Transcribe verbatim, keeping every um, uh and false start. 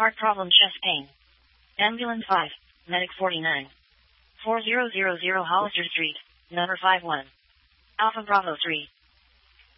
Heart problem, chest pain. Ambulance five, Medic forty-nine. four zero zero zero Hollister Street, number five one. Alpha Bravo three.